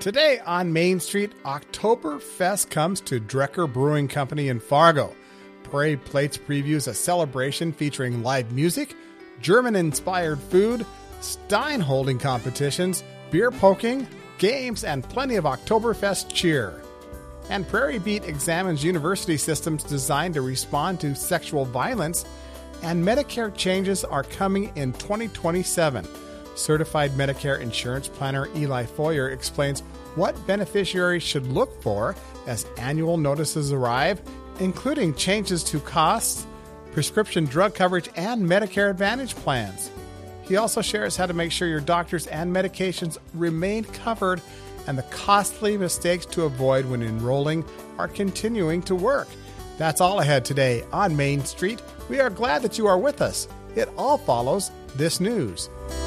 Today on Main Street, Oktoberfest comes to Drecker Brewing Company in Fargo. Parade Plates previews a celebration featuring live music, German-inspired food, Stein holding competitions, beer poking, games, and plenty of Oktoberfest cheer. And Prairie Beat examines university systems designed to respond to sexual violence, and Medicare changes are coming in 2027. Certified Medicare insurance planner Eli Foyer explains what beneficiaries should look for as annual notices arrive, including changes to costs, prescription drug coverage, and Medicare Advantage plans. He also shares how to make sure your doctors and medications remain covered and the costly mistakes to avoid when enrolling or continuing to work. That's all ahead today on Main Street. We are glad that you are with us. It all follows this news.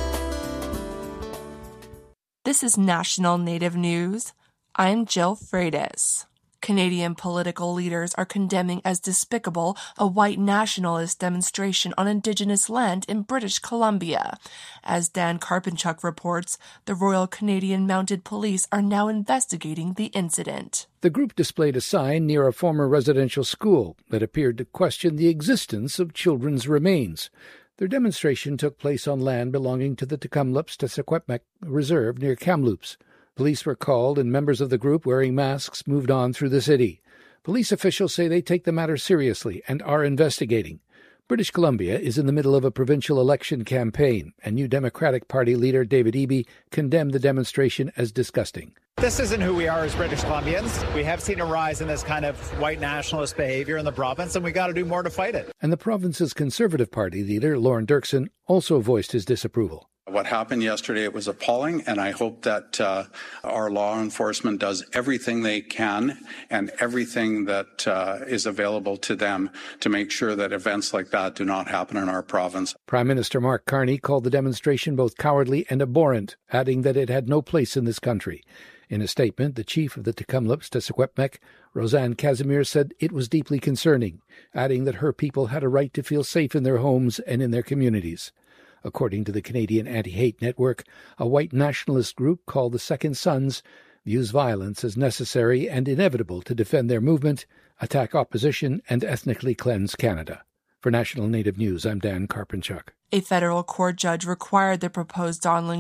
This is National Native News. I'm Jill Freitas. Canadian political leaders are condemning as despicable a white nationalist demonstration on Indigenous land in British Columbia. As Dan Karpinchuk reports, the Royal Canadian Mounted Police are now investigating the incident. The group displayed a sign near a former residential school that appeared to question the existence of children's remains. Their demonstration took place on land belonging to the Tk'emlúps-te-Secwepemc Reserve near Kamloops. Police were called and members of the group wearing masks moved on through the city. Police officials say they take the matter seriously and are investigating. British Columbia is in the middle of a provincial election campaign, and New Democratic Party leader David Eby condemned the demonstration as disgusting. This isn't who we are as British Columbians. We have seen a rise in this kind of white nationalist behavior in the province, and we got to do more to fight it. And the province's Conservative Party leader, Lorne Dirksen, also voiced his disapproval. What happened yesterday, it was appalling, and I hope that our law enforcement does everything they can and everything that is available to them to make sure that events like that do not happen in our province. Prime Minister Mark Carney called the demonstration both cowardly and abhorrent, adding that it had no place in this country. In a statement, the chief of the Tk'emlúps-te-Secwepemc, Roseanne Casimir, said it was deeply concerning, adding that her people had a right to feel safe in their homes and in their communities. According to the Canadian Anti-Hate Network, a white nationalist group called the Second Sons views violence as necessary and inevitable to defend their movement, attack opposition, and ethnically cleanse Canada. For National Native News, I'm Dan Karpinchuk. A federal court judge required the proposed Donlin